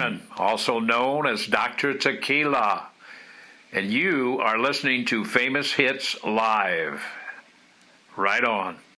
Freeman, also known as Dr. Tequila, and you are listening to Famous Hits Live. Right on.